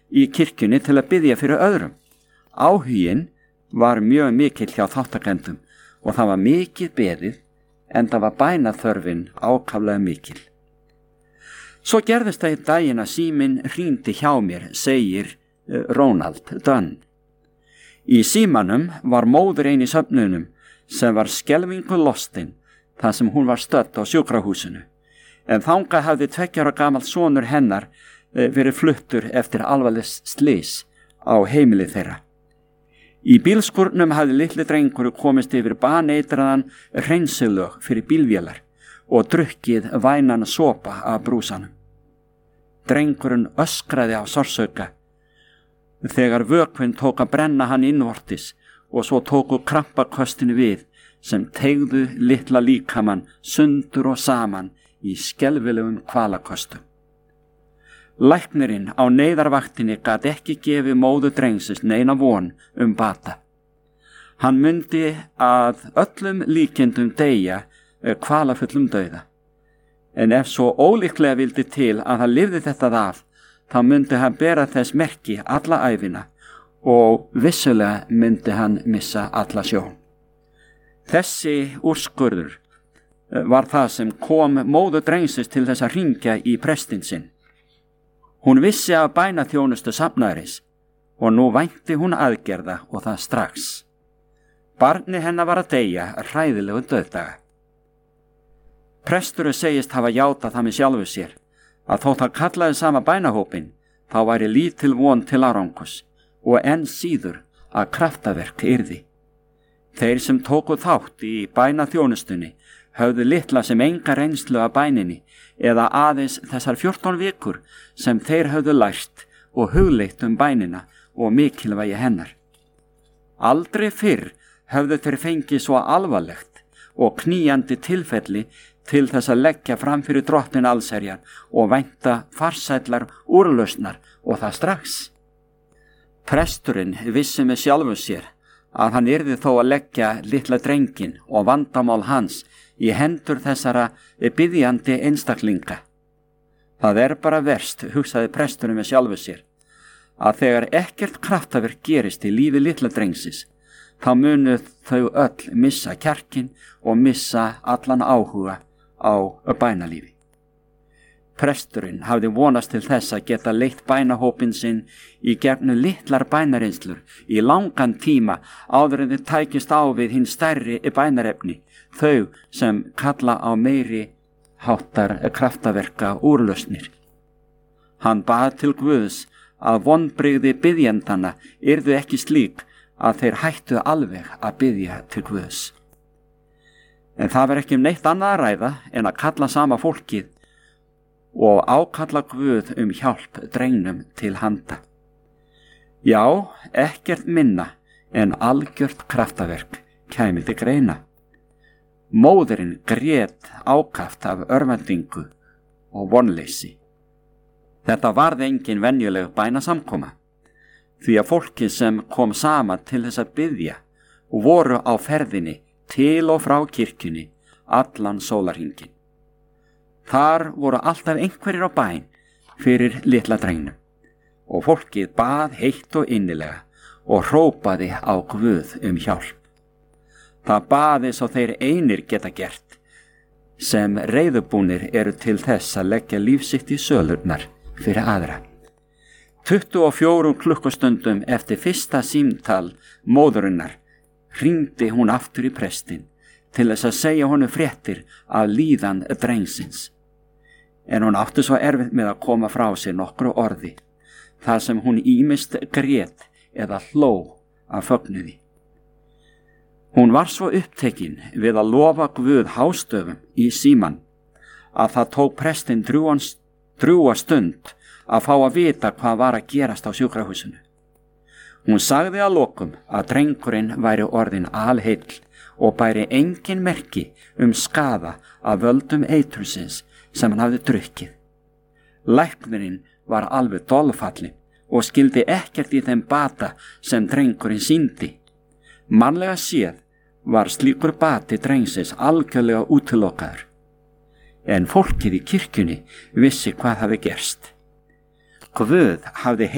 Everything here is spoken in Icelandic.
í kirkjunni til að biðja fyrir öðrum. Áhuginn var mjög mikill hjá þáttakendum og það var mikið beðið en það var bænaþörfin ákaflega mikil. Svo gerðist það í daginn að síminn hringdi hjá mér, segir Ronald Dunn. Í símanum var móðir ein í söfnunum sem var skelfingu lostin þar sem hún var stödd á sjúkrahúsinu. En þangað hafði 2 ára gamall sonur hennar verið fluttur eftir alvarlegs slys á heimili þeirra. Í bílskúrnum hafði litli drengur komist yfir baneitraðan hreinsilög fyrir bílvélar og drukkið vænan sopa af brúsanum. Drengurinn öskraði af sársauka þegar vökvinn tók að brenna hann innvortis og svo tóku krampaköstinu við sem teygðu litla líkamann sundur og saman í skelfilegum hvalaköstum. Læknirinn á neyðarvaktinni gat ekki gefið móður drengsins neina von bata. Hann myndi að öllum líkindum deyja hvalafullum dauða. En ef svo ólíklega vildi til að hann lifði þetta af, þá myndi hann bera þess merki alla ævina og vissulega myndi hann missa alla sjón. Þessi úrskurður var það sem kom móður drengsins til þess að hringja í prestinn sinn. Hún vissi af bænaþjónustu safnaðarins og nú vænti hún aðgerða og það strax. Barni hennar var að deyja hræðilegu dauðdaga. Presturinn segist hafa játað það með sjálfu sér að þótt hann kallaði sama bænahópin þá væri lítil von til árangurs og enn síður að kraftaverk yrði. Þeir sem tóku þátt í bænaþjónustunni höfðu litla sem enga reynslu af bæninni eða aðeins þessar 14 vikur sem þeir höfðu lært og hugleitt bænina og mikilvægi hennar. Aldrei fyrr höfðu þeir fengið svo alvarlegt og knýjandi tilfelli til þess að leggja fram fyrir Drottin allsherjar og vænta farsællar úrlausnar og það strax. Presturinn vissi með sjálfum sér að hann yrði þó að leggja litla drenginn og vandamál hans í hendur þessara biðjandi einstaklinga. Það bara verst, hugsaði presturinn með sjálfum sér, að þegar ekkert kraftaverk gerist í lífi litla drengsins, þá munu þau öll missa kjarkinn og missa allan áhuga á bænalífi. Presturinn hafði vonast til þess að geta leitt bænahópin sinn í gegnum litlar bænareinslur í langan tíma áður en þið tækist á við hinn stærri bænarefni, þau sem kalla á meiri háttar kraftaverka úrlausnir. Hann bað til Guðs að vonbrigði biðjendana yrðu ekki slík að þeir hættu alveg að biðja til Guðs. En það var ekki neitt annað að ræða en að kalla sama fólkið og ákalla Guð hjálp drengnum til handa. Já, ekkert minna en algjört kraftaverk kæmi til greina. Móðirinn grét ákaft af örvendingu og vonleysi. Þetta varð engin venjuleg bænasamkoma, því að fólkið sem kom saman til þess að biðja og voru á ferðinni til og frá kirkjunni allan sólarhringinn. Þar voru alltaf einhverjir á bæn fyrir litla drengnum og fólkið bað heitt og innilega og hrópaði á Guð hjálp. Það baði svo þeir einir geta gert sem reiðubúnir eru til þess að leggja líf sitt í sölurnar fyrir aðra. 24 klukkustundum eftir fyrsta símtal móðurinnar hringdi hún aftur í prestinn til þess að segja honum fréttir af líðan drengsins. En hún átti svo erfitt með að koma frá sér nokkru orði, þar sem hún ýmist grét eða hló af fögnuði. Hún var svo upptekin við að lofa Guð hástöfum í síman að það tók prestinn drjúga stund að fá að vita hvað var að gerast á sjúkrahúsinu. Hún sagði að lokum að drengurinn væri orðinn alheill og bæri engin merki skaða af völdum eitrunsins sem hann hafði drukkið. Læknirinn var alveg dolfallinn og skildi ekkert í þeim bata sem drengurinn sýndi. Mannlega séð var slíkur bati drengsins algjörlega útilokaður. En fólkið í kirkjunni vissi hvað hafði gerst. Guð hafði